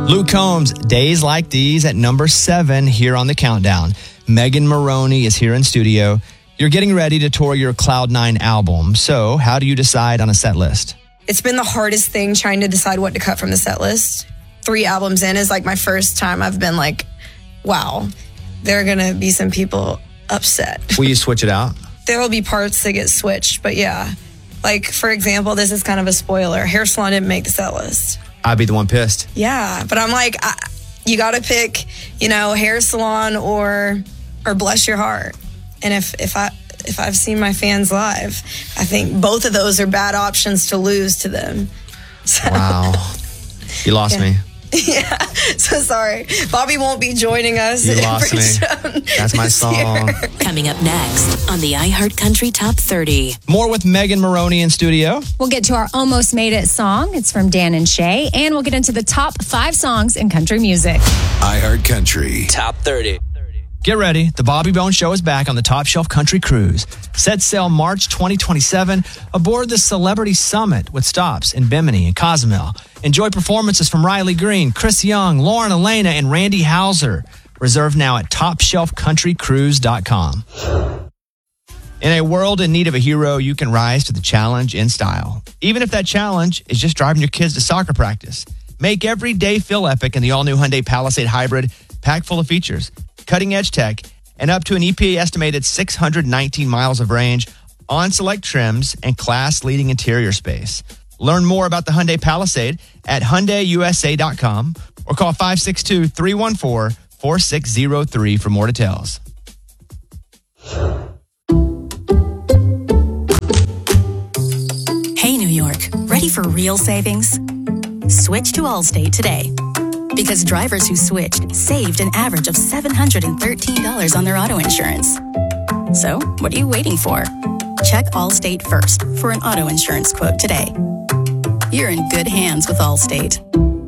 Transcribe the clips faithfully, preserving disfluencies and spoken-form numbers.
Luke Combs, Days Like These at number seven here on the countdown. Megan Moroney is here in studio. You're getting ready to tour your Cloud nine album. So how do you decide on a set list? It's been the hardest thing trying to decide what to cut from the set list. Three albums in is like my first time I've been like, wow, there are going to be some people upset. Will you switch it out? There will be parts that get switched, but yeah. Like, for example, this is kind of a spoiler. Hair Salon didn't make the set list. I'd be the one pissed. Yeah, but I'm like, I, you got to pick, you know, Hair Salon or or Bless Your Heart. And if if I if I've seen my fans live, I think both of those are bad options to lose to them. So, wow, you lost yeah. me. Yeah, so sorry. Bobby won't be joining us. You lost me. That's my song. Year. Coming up next on the iHeartCountry Top thirty. More with Megan Moroney in studio. We'll get to our Almost Made It song. It's from Dan and Shay. And we'll get into the top five songs in country music. iHeartCountry Top thirty. Get ready. The Bobby Bones Show is back on the Top Shelf Country Cruise. Set sail March twenty twenty-seven aboard the Celebrity Summit with stops in Bimini and Cozumel. Enjoy performances from Riley Green, Chris Young, Lauren Elena, and Randy Hauser. Reserve now at top shelf country cruise dot com. In a world in need of a hero, you can rise to the challenge in style. Even if that challenge is just driving your kids to soccer practice. Make every day feel epic in the all-new Hyundai Palisade Hybrid, packed full of features, cutting-edge tech, and up to an E P A-estimated six hundred nineteen miles of range on select trims and class-leading interior space. Learn more about the Hyundai Palisade at Hyundai U S A dot com or call five six two, three one four, four six zero three for more details. Hey, New York, ready for real savings? Switch to Allstate today. Because drivers who switched saved an average of seven hundred thirteen dollars on their auto insurance. So, what are you waiting for? Check Allstate first for an auto insurance quote today. You're in good hands with Allstate.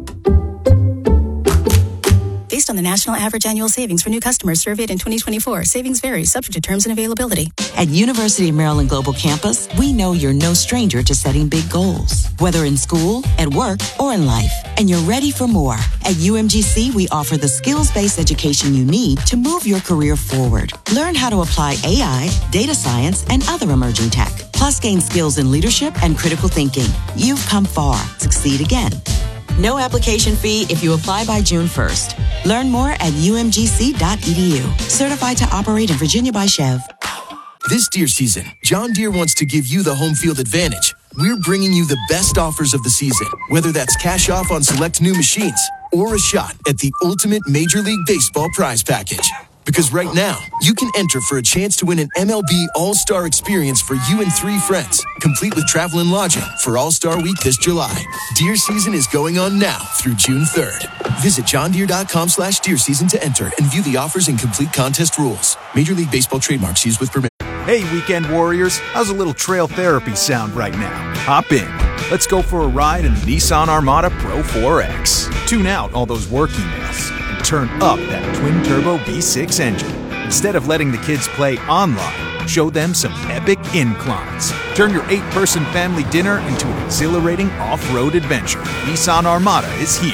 Based on the national average annual savings for new customers surveyed in twenty twenty-four, savings vary, subject to terms and availability. At University of Maryland Global Campus, we know you're no stranger to setting big goals, whether in school, at work, or in life, and you're ready for more. At U M G C, we offer the skills-based education you need to move your career forward. Learn how to apply A I, data science, and other emerging tech, plus gain skills in leadership and critical thinking. You've come far. Succeed again. No application fee if you apply by June first. Learn more at U M G C dot E D U. Certified to operate in Virginia by Chev. This deer season, John Deere wants to give you the home field advantage. We're bringing you the best offers of the season, whether that's cash off on select new machines or a shot at the ultimate Major League Baseball prize package. Because right now, you can enter for a chance to win an M L B All-Star experience for you and three friends, complete with travel and lodging for All-Star Week this July. Deer season is going on now through June third. Visit john deere dot com slash deer season to enter and view the offers and complete contest rules. Major League Baseball trademarks used with permission. Hey, weekend warriors, how's a little trail therapy sound right now? Hop in. Let's go for a ride in the Nissan Armada Pro four X. Tune out all those work emails and turn up that twin-turbo V six engine. Instead of letting the kids play online, show them some epic inclines. Turn your eight-person family dinner into an exhilarating off-road adventure. Nissan Armada is here.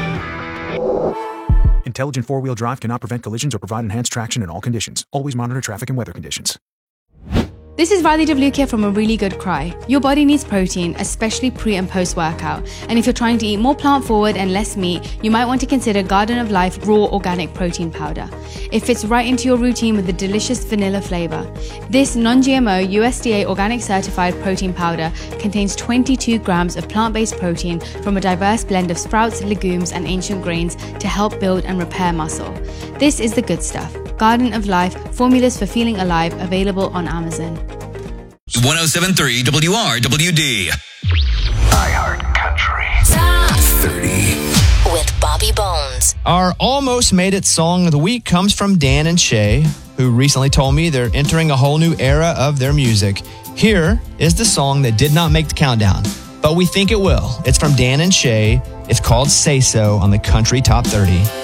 Intelligent four-wheel drive cannot prevent collisions or provide enhanced traction in all conditions. Always monitor traffic and weather conditions. This is Riley Devlukia from A Really Good Cry. Your body needs protein, especially pre and post workout. And if you're trying to eat more plant forward and less meat, you might want to consider Garden of Life Raw Organic Protein Powder. It fits right into your routine with a delicious vanilla flavor. This non-G M O U S D A organic certified protein powder contains twenty-two grams of plant-based protein from a diverse blend of sprouts, legumes, and ancient grains to help build and repair muscle. This is the good stuff. Garden of Life, formulas for feeling alive, available on Amazon. one oh seven point three W R W D. iHeartCountry Top thirty. with Bobby Bones. Our Almost Made It song of the week comes from Dan and Shay, who recently told me they're entering a whole new era of their music. Here is the song that did not make the countdown, but we think it will. It's from Dan and Shay. It's called Say So on the Country Top thirty.